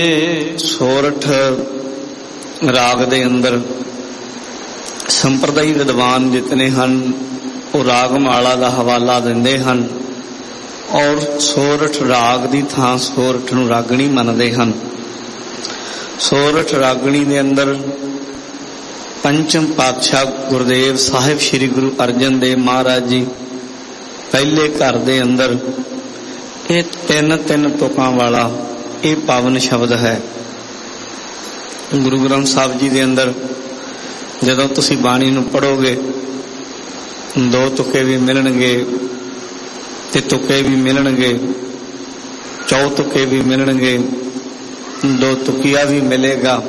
ਸੋਰਠ ਰਾਗ ਦੇ ਅੰਦਰ ਸੰਪਰਦਾਈ ਵਿਦਵਾਨ ਜਿਤਨੇ ਹਨ ਉਹ ਰਾਗਮਾਲਾ ਦਾ ਹਵਾਲਾ ਦਿੰਦੇ ਹਨ ਔਰ ਸੋਰਠ ਰਾਗ ਦੀ ਥਾਂ ਸੋਰਠ ਨੂੰ ਰਾਗਣੀ ਮੰਨਦੇ ਹਨ। ਸੋਰਠ ਰਾਗਣੀ ਦੇ ਅੰਦਰ ਪੰਚਮ ਪਾਤਸ਼ਾਹ ਗੁਰਦੇਵ ਸਾਹਿਬ ਸ੍ਰੀ ਗੁਰੂ ਅਰਜਨ ਦੇਵ ਮਹਾਰਾਜ ਜੀ ਪਹਿਲੇ ਘਰ ਦੇ ਅੰਦਰ ਇਹ ਤਿੰਨ ਤੁਕਾਂ ਵਾਲਾ ਇਹ ਪਾਵਨ ਸ਼ਬਦ ਹੈ। ਗੁਰੂ ਗ੍ਰੰਥ ਸਾਹਿਬ ਜੀ ਦੇ ਅੰਦਰ ਜਦੋਂ ਤੁਸੀਂ ਬਾਣੀ ਨੂੰ ਪੜ੍ਹੋਗੇ ਦੋ ਤੁਕੇ ਵੀ ਮਿਲਣਗੇ ਤੇ ਤੁਕੇ ਵੀ ਮਿਲਣਗੇ, ਚੌ ਤੁਕੇ ਵੀ ਮਿਲਣਗੇ, ਦੋ ਤੁਕਿਆ ਵੀ ਮਿਲੇਗਾ।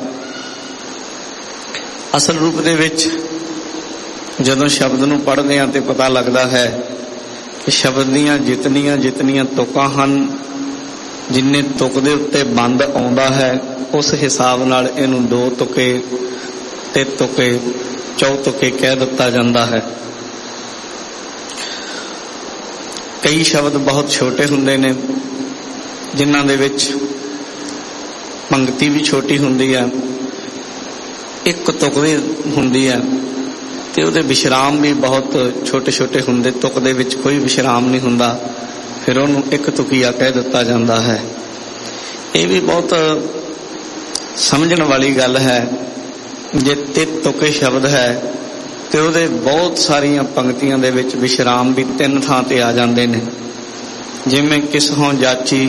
ਅਸਲ ਰੂਪ ਦੇ ਵਿੱਚ ਜਦੋਂ ਸ਼ਬਦ ਨੂੰ ਪੜ੍ਹਦੇ ਹਾਂ ਤੇ ਪਤਾ ਲੱਗਦਾ ਹੈ ਕਿ ਸ਼ਬਦ ਦੀਆਂ ਜਿਤਨੀਆਂ ਤੁਕਾਂ ਹਨ, ਜਿੰਨੇ ਤੁਕ ਦੇ ਉੱਤੇ ਬੰਦ ਆਉਂਦਾ ਹੈ ਉਸ ਹਿਸਾਬ ਨਾਲ ਇਹਨੂੰ ਦੋ ਤੁਕੇ ਤੇ ਤੁਕੇ ਚੌ ਤੁਕੇ ਕਹਿ ਦਿੱਤਾ ਜਾਂਦਾ ਹੈ। ਕਈ ਸ਼ਬਦ ਬਹੁਤ ਛੋਟੇ ਹੁੰਦੇ ਨੇ ਜਿਨ੍ਹਾਂ ਦੇ ਵਿੱਚ ਪੰਕਤੀ ਵੀ ਛੋਟੀ ਹੁੰਦੀ ਹੈ, ਇੱਕ ਤੁਕ ਵੀ ਹੁੰਦੀ ਹੈ ਤੇ ਉਹਦੇ ਵਿਸ਼ਰਾਮ ਵੀ ਬਹੁਤ ਛੋਟੇ ਹੁੰਦੇ, ਤੁਕ ਦੇ ਵਿੱਚ ਕੋਈ ਵਿਸ਼ਰਾਮ ਨਹੀਂ ਹੁੰਦਾ, ਫਿਰ ਉਹਨੂੰ ਇੱਕ ਤੁਕੀਆ ਕਹਿ ਦਿੱਤਾ ਜਾਂਦਾ ਹੈ। ਇਹ ਵੀ ਬਹੁਤ ਸਮਝਣ ਵਾਲੀ ਗੱਲ ਹੈ। ਜੇ ਤਿੰਨ ਤੁਕੇ ਸ਼ਬਦ ਹੈ ਤੇ ਉਹਦੇ ਬਹੁਤ ਸਾਰੀਆਂ ਪੰਕਤੀਆਂ ਦੇ ਵਿੱਚ ਵਿਸ਼ਰਾਮ ਵੀ ਤਿੰਨ ਥਾਂ ਤੇ ਆ ਜਾਂਦੇ ਨੇ। ਜਿਵੇਂ ਕਿਸ ਹੋਂ ਜਾਚੀ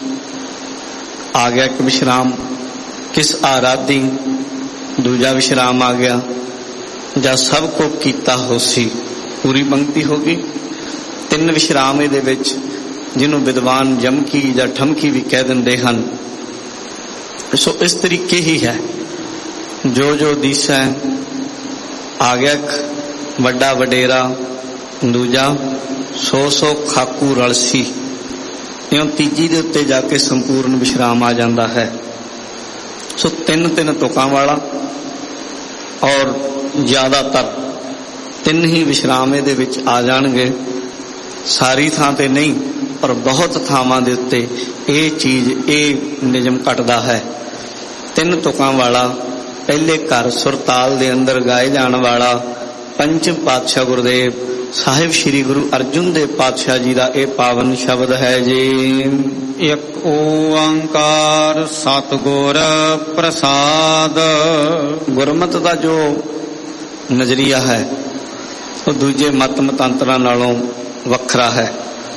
ਆ ਗਿਆ ਇੱਕ ਵਿਸ਼ਰਾਮ, ਕਿਸ ਆਰਾਧੀ ਦੂਜਾ ਵਿਸ਼ਰਾਮ ਆ ਗਿਆ, ਜਾਂ ਸਭ ਕੋ ਕੀਤਾ ਹੋਸੀ ਪੂਰੀ ਪੰਕਤੀ ਹੋ ਗਈ। ਤਿੰਨ ਵਿਸ਼ਰਾਮ ਇਹਦੇ ਵਿੱਚ, ਜਿਹਨੂੰ ਵਿਦਵਾਨ ਜਮਕੀ ਜਾਂ ਠਮਕੀ ਵੀ ਕਹਿ ਦਿੰਦੇ ਹਨ। ਸੋ ਇਸ ਤਰੀਕੇ ਹੀ ਹੈ। ਜੋ ਦੀਸਾ ਆ ਗਿਆ ਇੱਕ ਵੱਡਾ ਵਡੇਰਾ, ਦੂਜਾ ਸੋ ਖਾਕੂ ਰਲਸੀ, ਇਉਂ ਤੀਜੀ ਦੇ ਉੱਤੇ ਜਾ ਕੇ ਸੰਪੂਰਨ ਵਿਸ਼ਰਾਮ ਆ ਜਾਂਦਾ ਹੈ। ਸੋ ਤਿੰਨ ਤੁਕਾਂ ਵਾਲਾ ਔਰ ਜ਼ਿਆਦਾਤਰ ਤਿੰਨ ਹੀ ਵਿਸ਼ਰਾਮ ਇਹਦੇ ਵਿੱਚ ਆ ਜਾਣਗੇ। ਸਾਰੀ ਥਾਂ ਤੇ ਨਹੀਂ ਪਰ ਬਹੁਤ ਥਾਵਾਂ ਦੇ ਉੱਤੇ ਇਹ ਚੀਜ਼, ਇਹ ਨਿਯਮ ਘਟਦਾ ਹੈ। ਤਿੰਨ ਤੁਕਾਂ ਵਾਲਾ ਪਹਿਲੇ ਘਰ ਸੁਰਤਾਲ ਦੇ ਅੰਦਰ ਗਾਏ ਜਾਣ ਵਾਲਾ ਪੰਚਮ ਪਾਤਸ਼ਾਹ ਗੁਰਦੇਵ ਸਾਹਿਬ ਸ੍ਰੀ ਗੁਰੂ ਅਰਜਨ ਦੇਵ ਪਾਤਸ਼ਾਹ ਜੀ ਦਾ ਇਹ ਪਾਵਨ ਸ਼ਬਦ ਹੈ ਜੀ। ਇੱਕ ਓੰਕਾਰ ਸਤਿਗੁਰ ਪ੍ਰਸਾਦ। ਗੁਰਮਤਿ ਦਾ ਜੋ ਨਜ਼ਰੀਆ ਹੈ ਉਹ ਦੂਜੇ ਮਤ ਮਤਾਂਤਰਾਂ ਨਾਲੋਂ ਵੱਖਰਾ ਹੈ।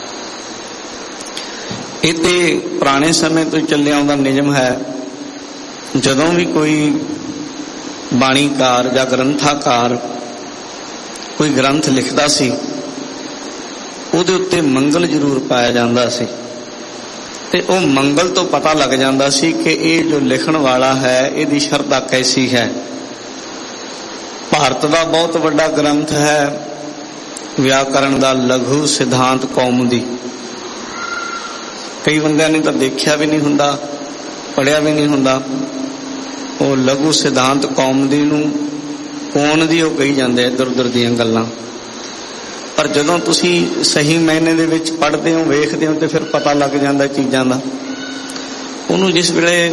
ਇਹ ਤੇ ਪੁਰਾਣੇ ਸਮੇਂ ਤੋਂ ਚੱਲਿਆ ਆਉਂਦਾ ਨਿਯਮ ਹੈ। ਜਦੋਂ ਵੀ ਕੋਈ ਬਾਣੀਕਾਰ ਜਾਂ ਗ੍ਰੰਥਾਕਾਰ ਕੋਈ ਗ੍ਰੰਥ ਲਿਖਦਾ ਸੀ ਉਹਦੇ ਉੱਤੇ ਮੰਗਲ ਜ਼ਰੂਰ ਪਾਇਆ ਜਾਂਦਾ ਸੀ ਤੇ ਉਹ ਮੰਗਲ ਤੋਂ ਪਤਾ ਲੱਗ ਜਾਂਦਾ ਸੀ ਕਿ ਇਹ ਜੋ ਲਿਖਣ ਵਾਲਾ ਹੈ ਇਹਦੀ ਸ਼ਰਧਾ ਕੈਸੀ ਹੈ। ਭਾਰਤ ਦਾ ਬਹੁਤ ਵੱਡਾ ਗ੍ਰੰਥ ਹੈ ਵਿਆਕਰਣ ਦਾ ਲਘੂ ਸਿਧਾਂਤ ਕੌਮੁਦੀ। ਕਈ ਬੰਦਿਆਂ ਨੇ ਤਾਂ ਦੇਖਿਆ ਵੀ ਨਹੀਂ ਹੁੰਦਾ, ਪੜ੍ਹਿਆ ਵੀ ਨਹੀਂ ਹੁੰਦਾ। ਉਹ ਲਘੂ ਸਿਧਾਂਤ ਕੌਮੁਦੀ ਨੂੰ ਕੌਣ ਦੀ ਉਹ ਕਹੀ ਜਾਂਦੇ ਇੱਧਰ ਉੱਧਰ ਦੀਆਂ ਗੱਲਾਂ। ਪਰ ਜਦੋਂ ਤੁਸੀਂ ਸਹੀ ਮਾਇਨੇ ਦੇ ਵਿੱਚ ਪੜ੍ਹਦੇ ਹੋ, ਵੇਖਦੇ ਹੋ ਤੇ ਫਿਰ ਪਤਾ ਲੱਗ ਜਾਂਦਾ ਚੀਜ਼ਾਂ ਦਾ। ਉਹਨੂੰ ਜਿਸ ਵੇਲੇ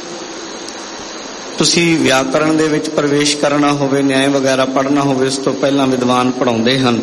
ਤੁਸੀਂ ਵਿਆਕਰਣ ਦੇ ਵਿੱਚ ਪ੍ਰਵੇਸ਼ ਕਰਨਾ ਹੋਵੇ, ਨਿਆਏ ਵਗੈਰਾ ਪੜ੍ਹਨਾ ਹੋਵੇ, ਉਸ ਤੋਂ ਪਹਿਲਾਂ ਵਿਦਵਾਨ ਪੜ੍ਹਾਉਂਦੇ ਹਨ।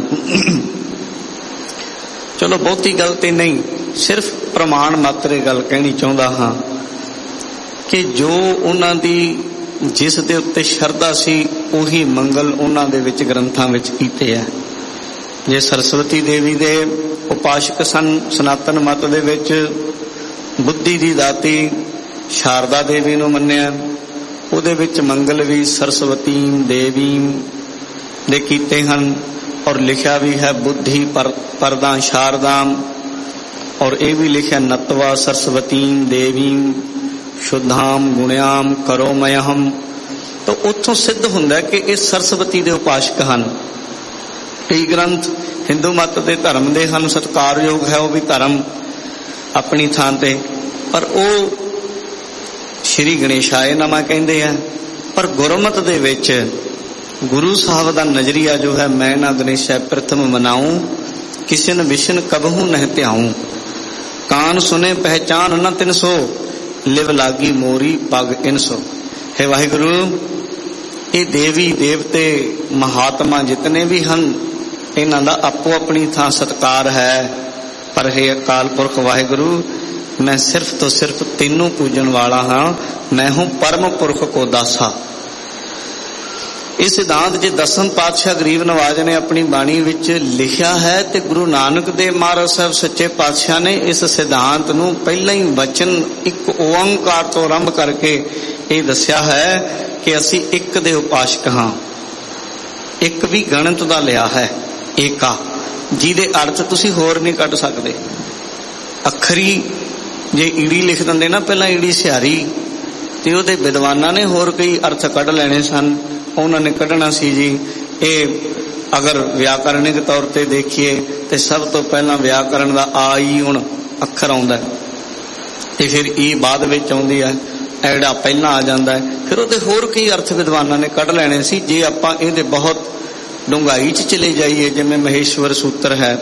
ਚਲੋ ਬਹੁਤੀ ਗੱਲ ਤੇ ਨਹੀਂ, ਸਿਰਫ ਪ੍ਰਮਾਣ ਮਾਤਰੇ ਗੱਲ ਕਹਿਣੀ ਚਾਹੁੰਦਾ ਹਾਂ ਕਿ ਜੋ ਉਹਨਾਂ ਦੀ ਜਿਸ ਦੇ ਉੱਤੇ ਸ਼ਰਧਾ ਸੀ ਉਹੀ ਮੰਗਲ ਉਹਨਾਂ ਦੇ ਵਿੱਚ ਗ੍ਰੰਥਾਂ ਵਿੱਚ ਕੀਤੇ ਹੈ। ਜੇ ਸਰਸਵਤੀ ਦੇਵੀ ਦੇ ਉਪਾਸ਼ਕ ਸਨ ਸਨਾਤਨ ਮਤ ਦੇ ਵਿੱਚ, ਬੁੱਧੀ ਦੀ ਦਾਤੀ ਸ਼ਾਰਦਾ ਦੇਵੀ ਨੂੰ ਮੰਨਿਆ, ਉਹਦੇ ਵਿੱਚ ਮੰਗਲ ਵੀ ਸਰਸਵਤੀ ਦੇਵੀ ਦੇ ਕੀਤੇ ਹਨ ਔਰ ਲਿਖਿਆ ਵੀ ਹੈ ਬੁੱਧੀ ਪਰਦਾ ਸ਼ਾਰਦਾਮ, ਔਰ ਇਹ ਵੀ ਲਿਖਿਆ ਨਤਵਾ ਸਰਸਵਤੀ ਦੇਵੀ ਸ਼ੁੱਧਾਮ ਗੁਣਿਆਮ ਕਰੋ ਮਯਹਮ। ਤਾਂ ਉੱਥੋਂ ਸਿੱਧ ਹੁੰਦਾ ਕਿ ਇਹ ਸਰਸਵਤੀ ਦੇ ਉਪਾਸ਼ਕ ਹਨ। ਕਈ ਗ੍ਰੰਥ ਹਿੰਦੂ ਮਤ ਦੇ ਧਰਮ ਦੇ ਹਨ, ਸਤਿਕਾਰਯੋਗ ਹੈ ਉਹ ਵੀ ਧਰਮ ਆਪਣੀ ਥਾਂ ਤੇ, ਪਰ ਉਹ ਸ਼੍ਰੀ ਗਣੇਸ਼ਾਏ ਨਮਾ ਕਹਿੰਦੇ ਆ। ਪਰ ਗੁਰਮਤ ਦੇ ਵਿੱਚ ਗੁਰੂ ਸਾਹਿਬ ਦਾ ਨਜ਼ਰੀਆ ਜੋ ਹੈ, ਮੈਂ ਨਾ ਗਣੇਸ਼ਾ ਪ੍ਰਥਮ ਮਨਾਉ ਕਿਸ਼ਨ ਵਿਸ਼ਨ ਕਬਹੂ ਨਹਿ ਧਿਆਉ, ਕਾਨ ਸੁਨੇ ਪਹਿਚਾਨ ਨ ਤਿਨ ਸੋ ਲਿਵ ਲਾਗੀ ਮੋਰੀ ਪਗ ਇਨਸੋ। ਹੈ ਵਾਹਿਗੁਰੂ, ਇਹ ਦੇਵੀ ਦੇਵਤੇ ਮਹਾਤਮਾ ਜਿਤਨੇ ਵੀ ਹਨ, ਇਹਨਾਂ ਦਾ ਆਪੋ ਆਪਣੀ ਥਾਂ ਸਤਿਕਾਰ ਹੈ, ਪਰ ਹੈ ਅਕਾਲ ਪੁਰਖ ਵਾਹਿਗੁਰੂ, ਮੈਂ ਸਿਰਫ ਤੋਂ ਸਿਰਫ ਤੈਨੂੰ ਪੂਜਣ ਵਾਲਾ ਹਾਂ। ਮੈਂ ਹੂੰ ਪਰਮ ਪੁਰਖ ਕੋ ਦਾਸਾ। ਇਹ ਸਿਧਾਂਤ ਜੇ ਦਸਮ ਪਾਤਸ਼ਾਹ ਗਰੀਬ ਨਵਾਜ ਨੇ ਆਪਣੀ ਬਾਣੀ ਵਿੱਚ ਲਿਖਿਆ ਹੈ, ਤੇ ਗੁਰੂ ਨਾਨਕ ਦੇਵ ਮਹਾਰਾਜ ਸਾਹਿਬ ਸੱਚੇ ਪਾਤਸ਼ਾਹ ਨੇ ਇਸ ਸਿਧਾਂਤ ਨੂੰ ਪਹਿਲਾਂ ਹੀ ਵਚਨ ਇੱਕ ਓੰਕਾਰ ਤੋਂ ਆਰੰਭ ਕਰਕੇ ਇਹ ਦੱਸਿਆ ਹੈ ਕਿ ਅਸੀਂ ਇੱਕ ਦੇ ਉਪਾਸ਼ਕ ਹਾਂ। ਇੱਕ ਵੀ ਗਣਤ ਦਾ ਲਿਆ ਹੈ, ਏਕਾ, ਜਿਹਦੇ ਅਰਥ ਤੁਸੀਂ ਹੋਰ ਨਹੀਂ ਕੱਢ ਸਕਦੇ। ਅੱਖਰੀ ਜੇ ਈੜੀ ਲਿਖ ਦਿੰਦੇ ਨਾ ਪਹਿਲਾਂ, ਈੜੀ ਸਿਹਾਰੀ, ਤੇ ਉਹਦੇ ਵਿਦਵਾਨਾਂ ਨੇ ਹੋਰ ਕਈ ਅਰਥ ਕੱਢ ਲੈਣੇ ਸਨ। ਉਹਨਾਂ ਨੇ ਕੱਢਣਾ ਸੀ ਜੀ, ਇਹ ਅਗਰ ਵਿਆਕਰਨਿਕ ਤੌਰ ਤੇ ਦੇਖੀਏ ਤੇ ਸਭ ਤੋਂ ਪਹਿਲਾਂ ਵਿਆਕਰਨ ਦਾ ਆ ਈ ਹੁਣ ਅੱਖਰ ਆਉਂਦਾ, ਤੇ ਫਿਰ ਈ ਬਾਅਦ ਵਿੱਚ ਆਉਂਦੀ ਹੈ, ਐੜਾ ਪਹਿਲਾਂ ਆ ਜਾਂਦਾ ਹੈ। ਫਿਰ ਉਹਦੇ ਹੋਰ ਕਈ ਅਰਥ ਵਿਦਵਾਨਾਂ ਨੇ ਕੱਢ ਲੈਣੇ ਸੀ। ਜੇ ਆਪਾਂ ਇਹਦੇ ਬਹੁਤ ਡੂੰਘਾਈ 'ਚ ਚਲੇ ਜਾਈਏ, ਜਿਵੇਂ ਮਹੇਸ਼ਵਰ ਸੂਤਰ ਹੈ,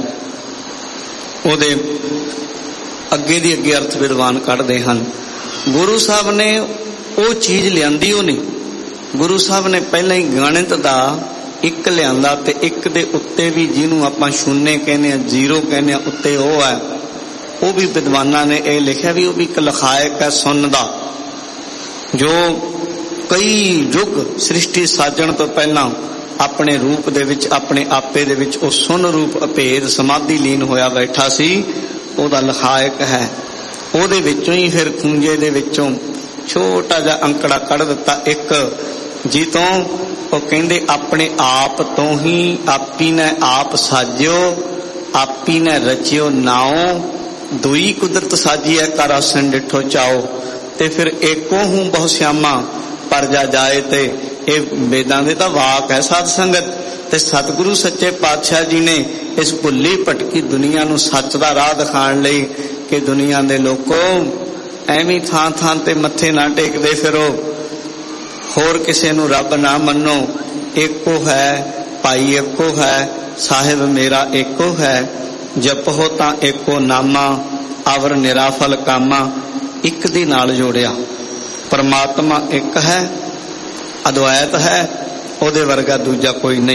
ਉਹਦੇ ਅੱਗੇ ਦੀ ਅੱਗੇ ਅਰਥ ਵਿਦਵਾਨ ਕੱਢਦੇ ਹਨ। ਗੁਰੂ ਸਾਹਿਬ ਨੇ ਉਹ ਚੀਜ਼ ਲਿਆਂਦੀ ਉਹ ਨਹੀਂ। ਗੁਰੂ ਸਾਹਿਬ ਨੇ ਪਹਿਲਾਂ ਹੀ ਗਣਿਤ ਦਾ ਇੱਕ ਲਿਆਂਦਾ, ਤੇ ਇੱਕ ਦੇ ਉੱਤੇ ਵੀ, ਜਿਹਨੂੰ ਆਪਾਂ ਸ਼ੂਨੇ ਕਹਿੰਦੇ ਆ, ਜ਼ੀਰੋ ਕਹਿੰਦੇ ਆ, ਉੱਤੇ ਉਹ ਹੈ। ਉਹ ਵੀ ਵਿਦਵਾਨਾਂ ਨੇ ਇਹ ਲਿਖਿਆ ਵੀ ਉਹ ਵੀ ਇੱਕ ਲਖਾਇਕ ਹੈ ਸੁੰਨ ਦਾ, ਜੋ ਕਈ ਯੁੱਗ ਸ੍ਰਿਸ਼ਟੀ ਸਾਜਣ ਤੋਂ ਪਹਿਲਾਂ ਆਪਣੇ ਰੂਪ ਦੇ ਵਿੱਚ, ਆਪਣੇ ਆਪੇ ਦੇ ਵਿੱਚ ਉਹ ਸੁੰਨ ਰੂਪ ਅਭੇਦ ਸਮਾਧੀ ਲੀਨ ਹੋਇਆ ਬੈਠਾ ਸੀ, ਉਹਦਾ ਲਖਾਇਕ ਹੈ। ਉਹਦੇ ਵਿੱਚੋਂ ਹੀ ਫਿਰ ਖੂੰਜੇ ਦੇ ਵਿੱਚੋਂ ਛੋਟਾ ਜਿਹਾ ਅੰਕੜਾ ਕੱਢ ਦਿੱਤਾ ਇੱਕ, ਜੀ ਤੋਂ ਉਹ ਕਹਿੰਦੇ ਆਪਣੇ ਆਪ ਤੋਂ ਹੀ ਆਪੀ ਨੇ ਆਪ ਸਾਜਿਓ, ਆਪੀ ਨੇ ਰਚਿਓ ਨਾਉ, ਦੁਈ ਕੁਦਰਤ ਸਾਜੀਐ ਕਰ ਆਸਣ ਡਿਠੋ ਚਾਓ। ਤੇ ਫਿਰ ਏਕੋ ਹੂੰ ਬਹੁ ਸਿਆਮਾ ਪਰਜਾ ਜਾਏ, ਤੇ ਇਹ ਵੇਦਾਂ ਦੇ ਤਾਂ ਵਾਕ ਹੈ ਸਾਧ ਸੰਗਤ। ਤੇ ਸਤਿਗੁਰੂ ਸੱਚੇ ਪਾਤਸ਼ਾਹ ਜੀ ਨੇ ਇਸ ਭੁੱਲੀ ਭਟਕੀ ਦੁਨੀਆ ਨੂੰ ਸੱਚ ਦਾ ਰਾਹ ਦਿਖਾਉਣ ਲਈ ਕਿ ਦੁਨੀਆ ਦੇ ਲੋਕੋ ਐਵੇਂ ਥਾਂ ਥਾਂ ਤੇ ਮੱਥੇ ਨਾ ਟੇਕਦੇ ਫਿਰੋ, ਹੋਰ ਕਿਸੇ ਨੂੰ ਰੱਬ ਨਾ ਮੰਨੋ, ਏਕੋ ਹੈ ਭਾਈ, ਏਕੋ ਹੈ ਸਾਹਿਬ ਮੇਰਾ, ਏਕੋ ਹੈ ਜਪੋ ਤਾਂ ਏਕੋ ਨਾਮਾ, ਅਵਰ ਨਿਰਾਫਲ ਕਾਮਾ। ਇੱਕ ਦੇ ਨਾਲ ਜੋੜਿਆ, ਪਰਮਾਤਮਾ ਇੱਕ ਹੈ, ਅਦਵੈਤ ਹੈ, ਉਹਦੇ ਵਰਗਾ ਦੂਜਾ ਕੋਈ ਨਹੀਂ।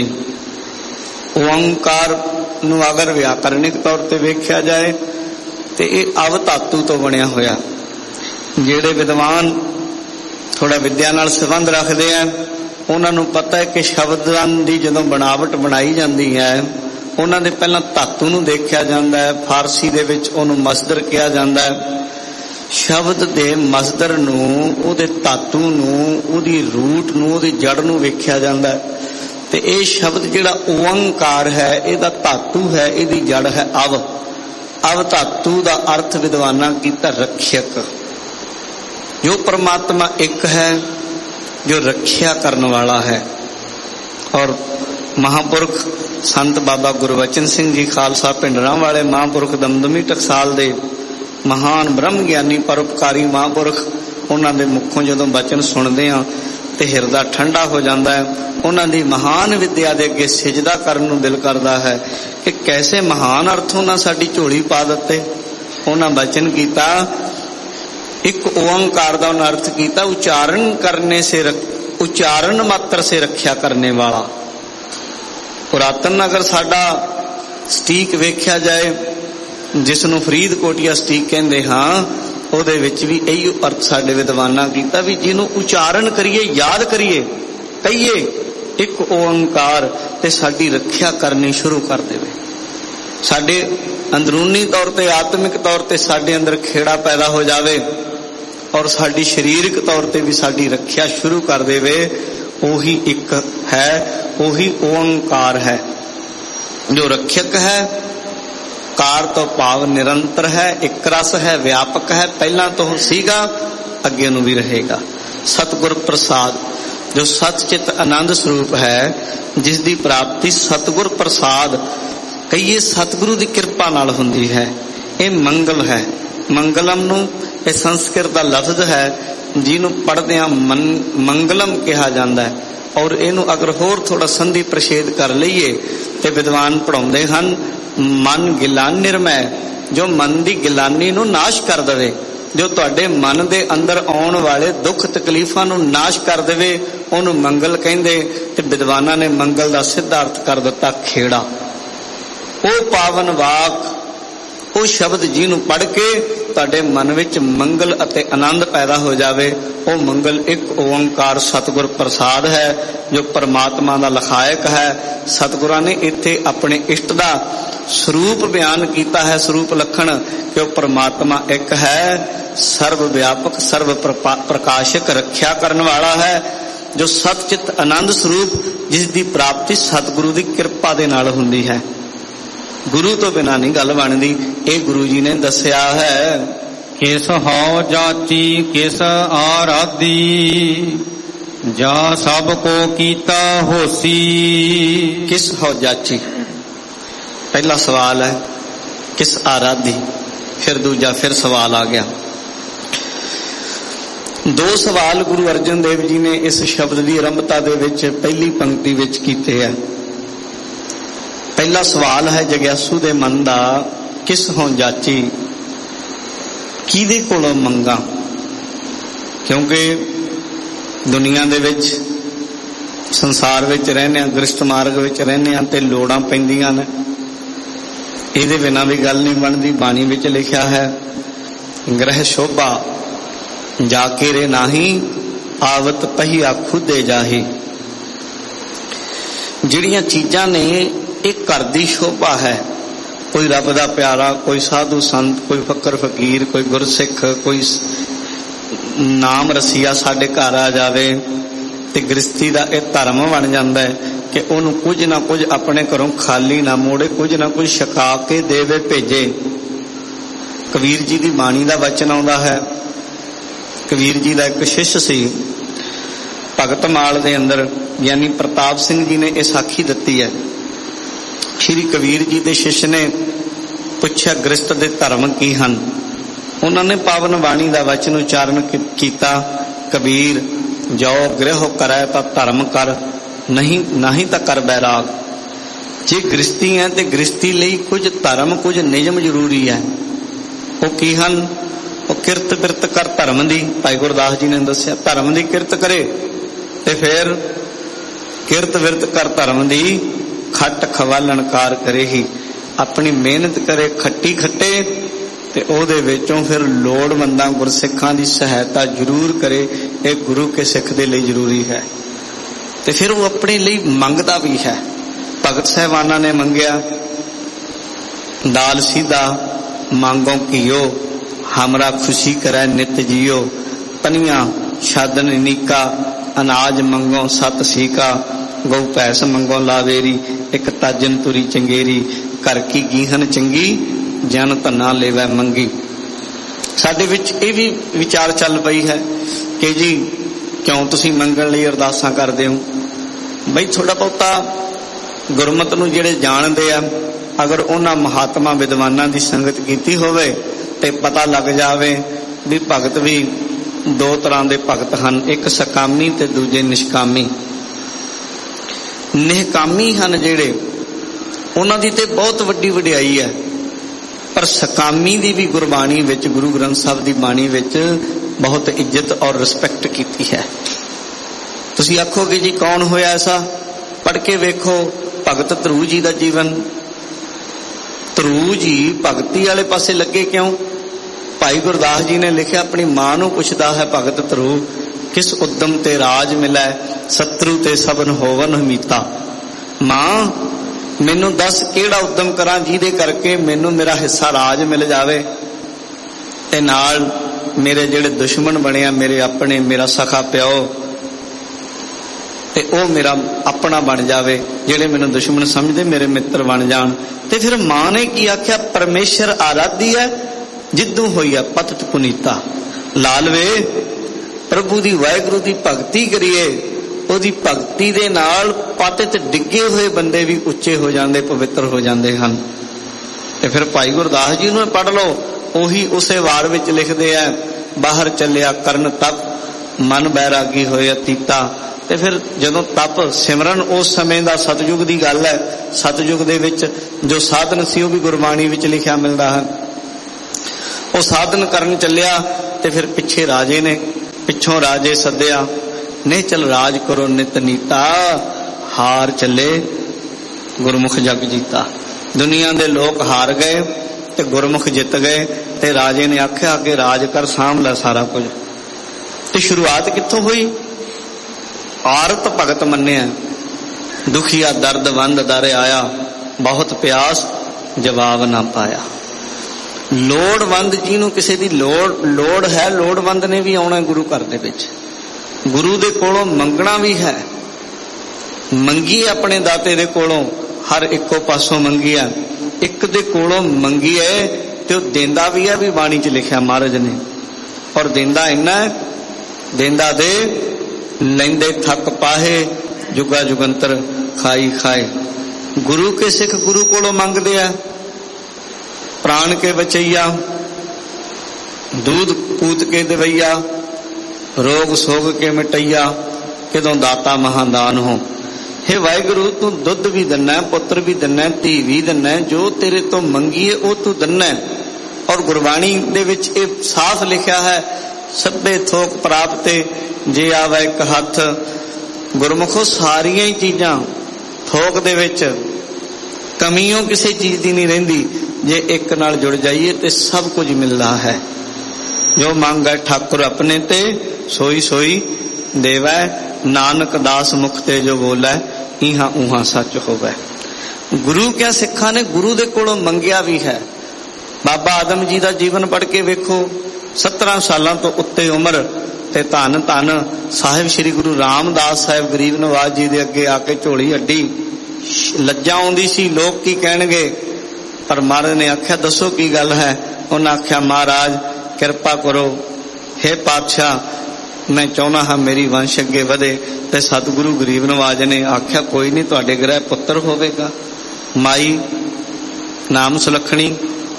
ਓੰਕਾਰ ਨੂੰ ਅਗਰ ਵਿਆਕਰਨਿਕ ਤੌਰ ਤੇ ਵੇਖਿਆ ਜਾਏ ਤੇ ਇਹ ਅਵ ਧਾਤੂ ਤੋਂ ਬਣਿਆ ਹੋਇਆ। ਜਿਹੜੇ ਵਿਦਵਾਨ ਥੋੜਾ ਵਿਦਿਆ ਨਾਲ ਸੰਬੰਧ ਰੱਖਦੇ ਆ, ਉਹਨਾਂ ਨੂੰ ਪਤਾ ਹੈ ਕਿ ਸ਼ਬਦਾਂ ਦੀ ਜਦੋਂ ਬਣਾਵਟ ਬਣਾਈ ਜਾਂਦੀ ਹੈ, ਉਹਨਾਂ ਦੇ ਪਹਿਲਾਂ ਧਾਤੂ ਨੂੰ ਦੇਖਿਆ ਜਾਂਦਾ ਹੈ। ਫਾਰਸੀ ਦੇ ਵਿੱਚ ਉਹਨੂੰ ਮਸਦਰ ਕਿਹਾ ਜਾਂਦਾ ਹੈ। ਸ਼ਬਦ ਦੇ ਮਸਦਰ ਨੂੰ, ਉਹਦੇ ਧਾਤੂ ਨੂੰ, ਉਹਦੀ ਰੂਟ ਨੂੰ, ਉਹਦੀ ਜੜ ਨੂੰ ਵੇਖਿਆ ਜਾਂਦਾ ਹੈ। ਤੇ ਇਹ ਸ਼ਬਦ ਜਿਹੜਾ ਓੰਕਾਰ ਹੈ, ਇਹਦਾ ਧਾਤੂ ਹੈ, ਇਹਦੀ ਜੜ ਹੈ ਅਵ। ਅਵ ਧਾਤੂ ਦਾ ਅਰਥ ਵਿਦਵਾਨਾਂ ਕੀਤਾ ਰੱਖਿਅਕ। ਜੋ ਪਰਮਾਤਮਾ ਇੱਕ ਹੈ, ਜੋ ਰੱਖਿਆ ਕਰਨ ਵਾਲਾ ਹੈ। ਔਰ ਮਹਾਂਪੁਰਖ ਸੰਤ ਬਾਬਾ ਗੁਰਬਚਨ ਸਿੰਘ ਜੀ ਖਾਲਸਾ ਭਿੰਡਰਾਂ ਵਾਲੇ ਮਹਾਂਪੁਰਖ ਦਮਦਮੀ ਟਕਸਾਲ ਦੇ ਮਹਾਨ ਬ੍ਰਹਮ ਗਿਆਨੀ ਪਰਉਪਕਾਰੀ ਮਹਾਂਪੁਰਖ, ਉਹਨਾਂ ਦੇ ਮੁਖੋਂ ਜਦੋਂ ਬਚਨ ਸੁਣਦੇ ਹਾਂ ਤੇ ਹਿਰਦਾ ਠੰਡਾ ਹੋ ਜਾਂਦਾ ਹੈ। ਉਹਨਾਂ ਦੀ ਮਹਾਨ ਵਿਦਿਆ ਦੇ ਅੱਗੇ ਸਿਜਦਾ ਕਰਨ ਨੂੰ ਦਿਲ ਕਰਦਾ ਹੈ ਕਿ ਕੈਸੇ ਮਹਾਨ ਅਰਥ ਉਹਨਾਂ ਸਾਡੀ ਝੋਲੀ ਪਾ ਦਿੱਤੇ। ਉਹਨਾਂ ਬਚਨ ਕੀਤਾ, ਇੱਕ ਓੰਕਾਰ ਦਾ ਉਹਨਾਂ ਅਰਥ ਕੀਤਾ ਉਚਾਰਨ ਕਰਨੇ ਸੇ, ਉਚਾਰਨ ਮਾਤਰ ਸੇ ਰੱਖਿਆ ਕਰਨੇ ਵਾਲਾ। ਪੁਰਾਤਨ ਅਗਰ ਸਾਡਾ ਸਟੀਕ ਵੇਖਿਆ ਜਾਏ, ਜਿਸ ਨੂੰ ਫਰੀਦਕੋਟੀਆ ਸਟੀਕ ਕਹਿੰਦੇ ਹਾਂ, ਉਹਦੇ ਵਿੱਚ ਵੀ ਇਹੀ ਅਰਥ ਸਾਡੇ ਵਿਦਵਾਨਾਂ ਕੀਤਾ ਵੀ ਜਿਹਨੂੰ ਉਚਾਰਨ ਕਰੀਏ, ਯਾਦ ਕਰੀਏ, ਕਹੀਏ ਇੱਕ ਓੰਕਾਰ, ਤੇ ਸਾਡੀ ਰੱਖਿਆ ਕਰਨੀ ਸ਼ੁਰੂ ਕਰ ਦੇਵੇ। ਸਾਡੇ ਅੰਦਰੂਨੀ ਤੌਰ ਤੇ, ਆਤਮਿਕ ਤੌਰ ਤੇ ਸਾਡੇ ਅੰਦਰ ਖੇੜਾ ਪੈਦਾ ਹੋ ਜਾਵੇ, ਔਰ ਸਾਡੀ ਸਰੀਰਕ ਤੌਰ ਤੇ ਵੀ ਸਾਡੀ ਰੱਖਿਆ ਸ਼ੁਰੂ ਕਰ ਦੇਵੇ। ਉਹੀ ਇੱਕ ਹੈ, ਉਹੀ ਓੰਕਾਰ ਹੈ ਜੋ ਰੱਖਿਅਕ ਹੈ। ਕਾਰ ਤੋਂ ਭਾਵ ਨਿਰੰਤਰ ਹੈ, ਇੱਕ ਰਸ ਹੈ, ਵਿਆਪਕ ਹੈ, ਪਹਿਲਾਂ ਤੋਂ ਸੀਗਾ, ਅੱਗੇ ਨੂੰ ਵੀ ਰਹੇਗਾ। ਸਤਿਗੁਰ ਪ੍ਰਸਾਦ ਜੋ ਸਤ ਚਿਤ ਆਨੰਦ ਸਰੂਪ ਹੈ, ਜਿਸ ਦੀ ਪ੍ਰਾਪਤੀ ਸਤਿਗੁਰ ਪ੍ਰਸਾਦ ਕਹੀਏ ਸਤਿਗੁਰੂ ਦੀ ਕਿਰਪਾ ਨਾਲ ਹੁੰਦੀ ਹੈ। ਇਹ ਮੰਗਲ ਹੈ। ਮੰਗਲਮ ਨੂੰ ਇਹ ਸੰਸਕ੍ਰਿਤ ਦਾ ਲਫ਼ਜ਼ ਹੈ, ਜਿਹਨੂੰ ਪੜ੍ਹਦਿਆਂ ਮੰਗਲਮ ਕਿਹਾ ਜਾਂਦਾ ਹੈ। ਔਰ ਇਹਨੂੰ ਅਗਰ ਹੋਰ ਥੋੜਾ ਸੰਧੀ ਪ੍ਰਸ਼ੇਦ ਕਰ ਲਈਏ ਤੇ ਵਿਦਵਾਨ ਪੜ੍ਹਾਉਂਦੇ ਹਨ, ਮਨ ਗਿਲਾਨ ਨਿਰਮੈ, ਜੋ ਮਨ ਦੀ ਗਿਲਾਨੀ ਨੂੰ ਨਾਸ਼ ਕਰ ਦੇਵੇ, ਜੋ ਤੁਹਾਡੇ ਮਨ ਦੇ ਅੰਦਰ ਆਉਣ ਵਾਲੇ ਦੁੱਖ ਤਕਲੀਫਾਂ ਨੂੰ ਨਾਸ਼ ਕਰ ਦੇਵੇ, ਉਹਨੂੰ ਮੰਗਲ ਕਹਿੰਦੇ। ਤੇ ਵਿਦਵਾਨਾਂ ਨੇ ਮੰਗਲ ਦਾ ਸਿੱਧਾ ਅਰਥ ਕਰ ਦਿੱਤਾ ਖੇੜਾ। ਉਹ ਪਾਵਨ ਵਾਕ, ਉਹ ਸ਼ਬਦ ਜਿਹਨੂੰ ਪੜ੍ਹ ਕੇ ਤੁਹਾਡੇ ਮਨ ਵਿੱਚ ਮੰਗਲ ਅਤੇ ਆਨੰਦ ਪੈਦਾ ਹੋ ਜਾਵੇ, ਉਹ ਮੰਗਲ ਇੱਕ ਓੰਕਾਰ ਸਤਿਗੁਰ ਪ੍ਰਸਾਦ ਹੈ, ਜੋ ਪਰਮਾਤਮਾ ਦਾ ਲਖਾਇਕ ਹੈ। ਸਤਿਗੁਰਾਂ ਨੇ ਇੱਥੇ ਆਪਣੇ ਇਸ਼ਟ ਦਾ ਸਰੂਪ ਬਿਆਨ ਕੀਤਾ ਹੈ, ਸਰੂਪ ਲੱਖਣ, ਕਿ ਉਹ ਪਰਮਾਤਮਾ ਇੱਕ ਹੈ, ਸਰਵ ਵਿਆਪਕ, ਸਰਵ ਪ੍ਰਕਾਸ਼ਕ, ਰੱਖਿਆ ਕਰਨ ਵਾਲਾ ਹੈ, ਜੋ ਸਤਚਿਤ ਆਨੰਦ ਸਰੂਪ, ਜਿਸ ਦੀ ਪ੍ਰਾਪਤੀ ਸਤਿਗੁਰੂ ਦੀ ਕਿਰਪਾ ਦੇ ਨਾਲ ਹੁੰਦੀ ਹੈ। ਗੁਰੂ ਤੋਂ ਬਿਨਾਂ ਨਹੀਂ ਗੱਲ ਬਣਦੀ। ਇਹ ਗੁਰੂ ਜੀ ਨੇ ਦੱਸਿਆ ਹੈ। ਕਿਸ ਹਉ ਜਾਚੀ ਕਿਸ ਆਰਾਧੀ, ਜਾ ਸਭ ਕੋ ਕੀਤਾ ਹੋਸੀ। ਕਿਸ ਹਉ ਜਾਚੀ, ਪਹਿਲਾ ਸਵਾਲ ਹੈ ਕਿਸ ਆਰਾਧੀ, ਫਿਰ ਦੂਜਾ ਫਿਰ ਸਵਾਲ ਆ ਗਿਆ। ਦੋ ਸਵਾਲ ਗੁਰੂ ਅਰਜਨ ਦੇਵ ਜੀ ਨੇ ਇਸ ਸ਼ਬਦ ਦੀ ਆਰੰਭਤਾ ਦੇ ਵਿੱਚ ਪਹਿਲੀ ਪੰਕਤੀ ਵਿੱਚ ਕੀਤੇ ਹੈ। ਪਹਿਲਾ ਸਵਾਲ ਹੈ ਜਗਿਆਸੂ ਦੇ ਮਨ ਦਾ, ਕਿਸ ਹੋਂ ਜਾਚੀ, ਕਿਹਦੇ ਕੋਲੋਂ ਮੰਗਾ। ਕਿਉਂਕਿ ਦੁਨੀਆ ਦੇ ਵਿੱਚ, ਸੰਸਾਰ ਵਿੱਚ ਰਹਿੰਦੇ ਹਾਂ, ਗ੍ਰਸਤ ਮਾਰਗ ਵਿੱਚ ਰਹਿੰਦੇ ਹਾਂ, ਤੇ ਲੋੜਾਂ ਪੈਂਦੀਆਂ ਨੇ, ਇਹਦੇ ਬਿਨਾਂ ਵੀ ਗੱਲ ਨਹੀਂ ਬਣਦੀ। ਬਾਣੀ ਵਿੱਚ ਲਿਖਿਆ ਹੈ, ਗ੍ਰਹਿ ਸ਼ੋਭਾ ਜਾ ਕੇ ਰੇ ਨਾਹੀ, ਆਵਤ ਪਹਿਆ ਖੁਦੇ ਜਾਹੀ। ਜਿਹੜੀਆਂ ਚੀਜ਼ਾਂ ਨੇ ਇਹ ਘਰ ਦੀ ਸ਼ੋਭਾ ਹੈ, ਕੋਈ ਰੱਬ ਦਾ ਪਿਆਰਾ, ਕੋਈ ਸਾਧੂ ਸੰਤ, ਕੋਈ ਫਕਰ ਫਕੀਰ, ਕੋਈ ਗੁਰਸਿੱਖ, ਕੋਈ ਨਾਮ ਰਸੀਆ ਸਾਡੇ ਘਰ ਆ ਜਾਵੇ, ਤੇ ਗ੍ਰਸਤੀ ਦਾ ਇਹ ਧਰਮ ਬਣ ਜਾਂਦਾ ਹੈ ਕਿ ਉਹਨੂੰ ਕੁਝ ਨਾ ਕੁਝ ਆਪਣੇ ਘਰੋਂ ਖਾਲੀ ਨਾ ਮੋੜੇ, ਕੁਝ ਨਾ ਕੁਝ ਛਕਾ ਕੇ ਦੇਵੇ ਭੇਜੇ। ਕਬੀਰ ਜੀ ਦੀ ਬਾਣੀ ਦਾ ਵਚਨ ਆਉਂਦਾ ਹੈ। ਕਬੀਰ ਜੀ ਦਾ ਇੱਕ ਸ਼ਿਸ਼ ਸੀ ਭਗਤ ਮਾਲ ਦੇ ਅੰਦਰ, ਗਿਆਨੀ ਪ੍ਰਤਾਪ ਸਿੰਘ ਜੀ ਨੇ ਇਹ ਸਾਖੀ ਦਿੱਤੀ ਹੈ। ਸ਼੍ਰੀ ਕਬੀਰ ਜੀ ਦੇ ਸ਼ਿਸ਼ ਨੇ ਪੁੱਛਿਆ ਗ੍ਰਸਤ ਦੇ ਧਰਮ ਕੀ ਹਨ। ਉਹਨਾਂ ਨੇ ਪਾਵਨ ਬਾਣੀ ਦਾ ਵਚਨ ਉਚਾਰਨ ਕੀਤਾ, ਕਬੀਰ ਜੋ ਗ੍ਰਹਿ ਕਰੈ ਤਾਂ ਧਰਮ ਕਰ, ਨਹੀਂ ਤਾਂ ਕਰ ਬੈਰਾਗ। ਜੇ ਗ੍ਰਸਤੀ ਹੈ ਤੇ ਗ੍ਰਸਤੀ ਲਈ ਕੁਝ ਧਰਮ, ਕੁਝ ਨਿਯਮ ਜ਼ਰੂਰੀ ਹੈ। ਉਹ ਕੀ ਹਨ? ਉਹ ਕਿਰਤ ਬਿਰਤ ਕਰ ਧਰਮ ਦੀ। ਭਾਈ ਗੁਰਦਾਸ ਜੀ ਨੇ ਦੱਸਿਆ, ਧਰਮ ਦੀ ਕਿਰਤ ਕਰੇ ਤੇ ਫਿਰ ਕਿਰਤ ਬਿਰਤ ਕਰ ਧਰਮ ਦੀ, ਖੱਟ ਖਵਾਲਣ ਕਾਰ ਕਰੇ ਹੀ। ਆਪਣੀ ਮਿਹਨਤ ਕਰੇ, ਖੱਟੀ ਖੱਟੇ, ਤੇ ਉਹਦੇ ਵਿੱਚੋਂ ਫਿਰ ਲੋੜਵੰਦਾਂ ਗੁਰਸਿੱਖਾਂ ਦੀ ਸਹਾਇਤਾ ਜ਼ਰੂਰ ਕਰੇ। ਇਹ ਗੁਰੂ ਕੇ ਸਿੱਖ ਦੇ ਲਈ ਜ਼ਰੂਰੀ ਹੈ। ਤੇ ਫਿਰ ਉਹ ਆਪਣੇ ਲਈ ਮੰਗਦਾ ਵੀ ਹੈ। ਭਗਤ ਸਾਹਿਬਾਨਾਂ ਨੇ ਮੰਗਿਆ, ਦਾਲ ਸੀਧਾ ਮੰਗੋ ਕੀਓ, ਹਮਰਾ ਖੁਸ਼ੀ ਕਰੈ ਨਿਤ ਜੀਓ। ਪਨੀਆਂ ਛਾਦਨ ਨੀਕਾ, ਅਨਾਜ ਮੰਗੋ ਸਤ ਸੀਕਾ। ਗਊ ਭੈਸ ਮੰਗੋ ਲਾਵੇਰੀ, ਇੱਕ ਤਾਜਨ ਤੁਰੀ ਚੰਗੇਰੀ। ਘਰ ਕੀ ਗੀਹਨ ਚੰਗੀ, ਜਨ ਧੰਨਾ ਲੇਵੈ ਮੰਗੀ। ਸਾਡੇ ਵਿੱਚ ਇਹ ਵੀ ਵਿਚਾਰ ਚੱਲ ਪਈ ਹੈ ਕਿ ਜੀ ਕਿਉਂ ਤੁਸੀਂ ਮੰਗਣ ਲਈ ਅਰਦਾਸਾਂ ਕਰਦੇ ਹੋ? ਬਈ ਥੋੜਾ ਬਹੁਤਾ ਗੁਰਮਤਿ ਨੂੰ ਜਿਹੜੇ ਜਾਣਦੇ ਆ, ਅਗਰ ਉਹਨਾਂ ਮਹਾਤਮਾ ਵਿਦਵਾਨਾਂ ਦੀ ਸੰਗਤ ਕੀਤੀ ਹੋਵੇ ਤੇ ਪਤਾ ਲੱਗ ਜਾਵੇ ਵੀ ਭਗਤ ਵੀ ਦੋ ਤਰ੍ਹਾਂ ਦੇ ਭਗਤ ਹਨ, ਇੱਕ ਸਕਾਮੀ ਤੇ ਦੂਜੇ ਨਿਸ਼ਕਾਮੀ। ਨਿਹਕਾਮੀ ਹਨ ਜਿਹੜੇ, ਉਹਨਾਂ ਦੀ ਤੇ ਬਹੁਤ ਵੱਡੀ ਵਡਿਆਈ ਹੈ, ਪਰ ਸਕਾਮੀ ਦੀ ਵੀ ਗੁਰਬਾਣੀ ਵਿੱਚ, ਗੁਰੂ ਗ੍ਰੰਥ ਸਾਹਿਬ ਦੀ ਬਾਣੀ ਵਿੱਚ ਬਹੁਤ ਇੱਜ਼ਤ ਔਰ ਰਿਸਪੈਕਟ ਕੀਤੀ ਹੈ। ਤੁਸੀਂ ਆਖੋਗੇ ਜੀ ਕੌਣ ਹੋਇਆ ਐਸਾ? ਪੜ੍ਹ ਕੇ ਵੇਖੋ ਭਗਤ ਧਰੂ ਜੀ ਦਾ ਜੀਵਨ। ਧਰੂ ਜੀ ਭਗਤੀ ਵਾਲੇ ਪਾਸੇ ਲੱਗੇ ਕਿਉਂ? ਭਾਈ ਗੁਰਦਾਸ ਜੀ ਨੇ ਲਿਖਿਆ, ਆਪਣੀ ਮਾਂ ਨੂੰ ਪੁੱਛਦਾ ਹੈ ਭਗਤ ਧਰੂ, ਕਿਸ ਉਦਮ ਤੇ ਰਾਜ ਮਿਲੈ, ਸਤਰੂ ਤੇ ਸਭਨ ਹੋਵਨ ਹਮੀਤਾ। ਮਾਂ ਮੈਨੂੰ ਦੱਸ ਕਿਹੜਾ ਉਦਮ ਕਰਾਂ ਜਿਹਦੇ ਕਰਕੇ ਮੈਨੂੰ ਮੇਰਾ ਹਿੱਸਾ ਰਾਜ ਮਿਲ ਜਾਵੇ, ਤੇ ਨਾਲ ਮੇਰੇ ਜਿਹੜੇ ਦੁਸ਼ਮਣ ਬਣਿਆ, ਮੇਰੇ ਆਪਣੇ, ਮੇਰਾ ਸਖਾ ਪਿਓ, ਤੇ ਉਹ ਮੇਰਾ ਆਪਣਾ ਬਣ ਜਾਵੇ। ਜਿਹੜੇ ਮੈਨੂੰ ਦੁਸ਼ਮਣ ਸਮਝਦੇ ਮੇਰੇ ਮਿੱਤਰ ਬਣ ਜਾਣ। ਤੇ ਫਿਰ ਮਾਂ ਨੇ ਕੀ ਆਖਿਆ? ਪਰਮੇਸ਼ਰ ਆਰਾਧੀ ਹੈ ਜਿੱਦੂ ਹੋਈ ਹੈ ਪਤਤ ਪੁਨੀਤਾ। ਲਾਲਵੇ ਪ੍ਰਭੂ ਦੀ, ਵਾਹਿਗੁਰੂ ਦੀ ਭਗਤੀ ਕਰੀਏ, ਉਹਦੀ ਭਗਤੀ ਦੇ ਨਾਲ ਪਤਿਤ ਡਿੱਗੇ ਹੋਏ ਬੰਦੇ ਵੀ ਉੱਚੇ ਹੋ ਜਾਂਦੇ, ਪਵਿੱਤਰ ਹੋ ਜਾਂਦੇ ਹਨ। ਤੇ ਫਿਰ ਭਾਈ ਗੁਰਦਾਸ ਜੀ ਨੂੰ ਪੜ੍ਹ ਲਓ, ਉਹੀ ਉਸੇ ਵਾਰ ਵਿੱਚ ਲਿਖਦੇ ਆ, ਬਾਹਰ ਚੱਲਿਆ ਕਰਨ ਤਪ, ਮਨ ਬੈਰਾਗੀ ਹੋਏ ਅਤੀਤਾ। ਤੇ ਫਿਰ ਜਦੋਂ ਤਪ ਸਿਮਰਨ, ਉਸ ਸਮੇਂ ਦਾ ਸਤਯੁਗ ਦੀ ਗੱਲ ਹੈ। ਸਤਯੁਗ ਦੇ ਵਿੱਚ ਜੋ ਸਾਧਨ ਸੀ ਉਹ ਵੀ ਗੁਰਬਾਣੀ ਵਿੱਚ ਲਿਖਿਆ ਮਿਲਦਾ ਹੈ। ਉਹ ਸਾਧਨ ਕਰਨ ਚੱਲਿਆ ਤੇ ਫਿਰ ਪਿੱਛੇ ਰਾਜੇ ਨੇ, ਪਿੱਛੋਂ ਰਾਜੇ ਸੱਦਿਆ, ਨਹੀਂ ਚੱਲ ਰਾਜ ਕਰੋ ਨਿਤ ਨੀਤਾ। ਹਾਰ ਚੱਲੇ, ਗੁਰਮੁਖ ਜਗ ਜੀਤਾ। ਦੁਨੀਆ ਦੇ ਲੋਕ ਹਾਰ ਗਏ ਤੇ ਗੁਰਮੁਖ ਜਿੱਤ ਗਏ। ਤੇ ਰਾਜੇ ਨੇ ਆਖਿਆ ਕਿ ਰਾਜ ਕਰ, ਸਾਂਭ ਲੈ ਸਾਰਾ ਕੁਝ। ਤੇ ਸ਼ੁਰੂਆਤ ਕਿੱਥੋਂ ਹੋਈ? ਆਰਤ ਭਗਤ ਮੰਨਿਆ, ਦੁਖੀਆ ਦਰਦ ਵੰਦ ਦਰ ਆਇਆ, ਬਹੁਤ ਪਿਆਸ ਜਵਾਬ ਨਾ ਪਾਇਆ। ਲੋੜਵੰਦ ਜਿਹਨੂੰ ਕਿਸੇ ਦੀ ਲੋੜ ਹੈ, ਲੋੜਵੰਦ ਨੇ ਵੀ ਆਉਣਾ ਗੁਰੂ ਘਰ ਦੇ ਵਿੱਚ। ਗੁਰੂ ਦੇ ਕੋਲੋਂ ਮੰਗਣਾ ਵੀ ਹੈ। ਮੰਗੀ ਆਪਣੇ ਦਾਤੇ ਦੇ ਕੋਲੋਂ, ਹਰ ਇੱਕੋ ਪਾਸੋਂ ਮੰਗੀ ਹੈ। ਇੱਕ ਦੇ ਕੋਲੋਂ ਮੰਗੀ ਹੈ ਤੇ ਉਹ ਦਿੰਦਾ ਵੀ ਹੈ, ਵੀ ਬਾਣੀ 'ਚ ਲਿਖਿਆ ਮਹਾਰਾਜ ਨੇ। ਔਰ ਦਿੰਦਾ ਇੰਨਾ, ਦਿੰਦਾ ਦੇ ਲੈਂਦੇ ਥੱਕ ਪਾਹੇ, ਜੁਗਾ ਜੁਗੰਤਰ ਖਾਈ ਖਾਏ। ਗੁਰੂ ਕੇ ਸਿੱਖ ਗੁਰੂ ਕੋਲੋਂ ਮੰਗਦੇ ਆ। ਪ੍ਰਾਣ ਕੇ ਬਚਈਆ, दूध पूत के दवैया, रोग सोग के मिटैया, किदों दाता महादान हो। हे वाहिगुरु, तू दुध भी दन्ना है, पुत्र भी दन्ना है, धी भी दन्ना है, जो तेरे तो मंगीए वो तू दन्ना है। और गुरबाणी दे विच ये साफ लिखा है, सभे थोक प्राप्ते जे आवे एक हथ। गुरमुखो सारियां ही चीजां थोक दे विच, कमियों किसी चीज की नहीं रहिंदी। जे एक नाल जुड़ जाइए तो सब कुछ मिलता है। जो मांगे ठाकुर अपने ते, सोई सोई देवै। नानक दास मुख ते जो बोलै, इहा उहा सच होवै। गुरु क्या सिखा ने गुरु दे कोलों मंगिया भी है। बाबा आदम जी का जीवन पढ़ के वेखो, 17 सालों तो उत्ते उम्र, ते धन धन साहिब श्री गुरु रामदास साहिब गरीब नवाज जी दे अगे आके झोली अड्डी। लज्जा आउंदी सी, लोग की कहणगे, पर महाराज ने आख्या दसो की गल है। उन्हें आख्या महाराज किरपा करो, हे पातशाह मैं चाहना हाँ मेरी वंश अगे वधे। ते सतगुरु गरीब नवाज ने आख्या कोई नहीं, तुहाडे ग्रह पुत्र होवेगा। माई नाम सुलखणी